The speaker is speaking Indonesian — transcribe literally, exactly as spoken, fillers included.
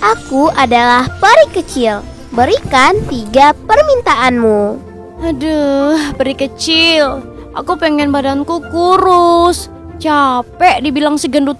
Aku adalah peri kecil. Berikan tiga permintaanmu. Aduh, peri kecil, aku pengen badanku kurus. Capek dibilang si gendut